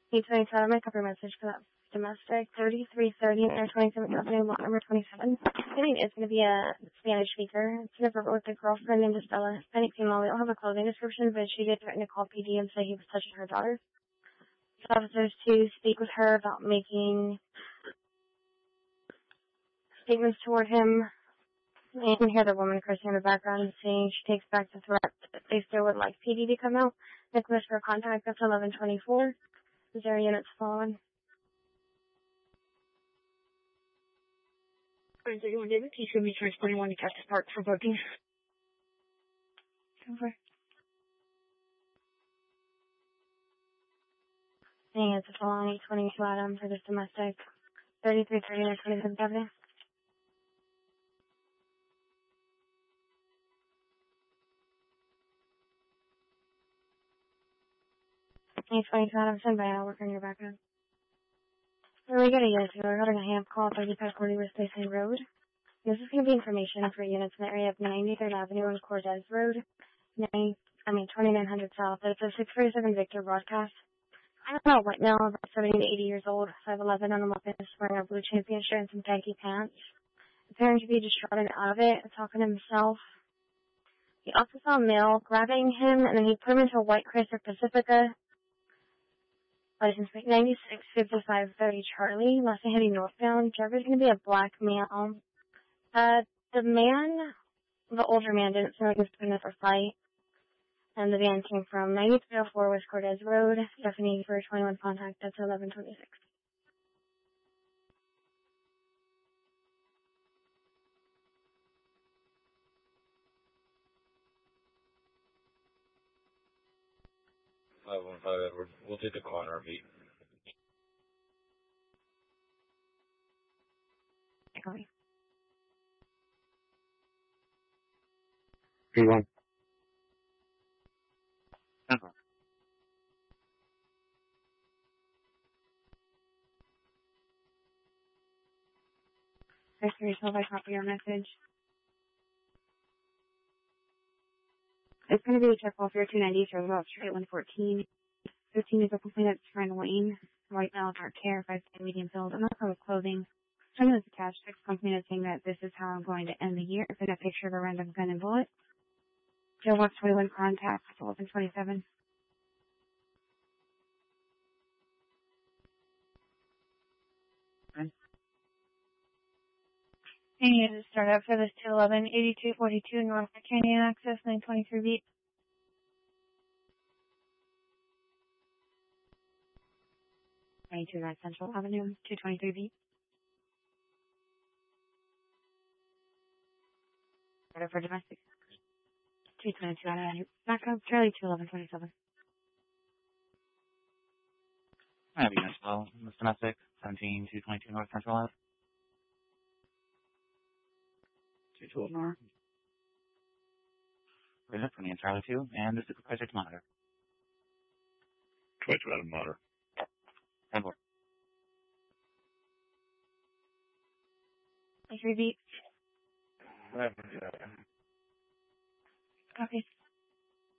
822 out of my cover message for that domestic. 3330 and 27th Avenue, lot number 27. I think it's going to be a Spanish speaker. It's going to work with a girlfriend named Estella. Hispanic female. We don't have a clothing description, but she did threaten to call PD and say he was touching her daughter. So officers to speak with her about making statements toward him. And you can hear the woman cursing in the background saying she takes back the threat that they still would like PD to come out. Nicholas for contact, that's 1124. Is there units following? 31 David, he's going to be transporting one to Cactus Park for booking. Over. Dang, it's a full-on 822 item for this domestic. 3330 or 27th Avenue. 822 item, send by out, work on your background. So we got a unit here. We're having a ham call 3540 West Basin Road. This is going to be information for units in the area of 93rd Avenue and Cortez Road. 2900 South. It's a 647 Victor broadcast. I don't know, white male, about 70 to 80 years old, 5'11" on the weapon, wearing a blue champion shirt and some khaki pants. Appearing to be distraught and out of it, talking to himself. He also saw a male grabbing him, and then he put him into a white Chrysler Pacifica. License plate 965530 Charlie, last name heading northbound. Driver's going to be a black male. The older man didn't seem like he was putting up a fight. And the van came from 9304 West Cortez Road. Stephanie for 21 contact, that's 1126. Edward. We'll take the call on our beat. Okay. 3-1. There's three, so I copy your message. It's going to be a check off your 290, so about straight 114. 15 is a complaint that's friend Wayne. White male, dark hair, 5 medium build. I'm not for clothing. Something that's attached. Text company is saying that this is how I'm going to end the year. It's in a picture of a random gun and bullet. Joe wants 21 contacts, 1127. And you just start up for this 211 8242 North Canyon Access 923 beat. North Central Avenue 223 beat. Order for domestic. 222 Avenue. Back up Charlie 21127. I have units well. This domestic 17222 North Central Ave. 212 North. We're up from the Charlie 2, and the supervisor to monitor. 22 out of monitor. 10-4. 23 beat. Yeah. Copy.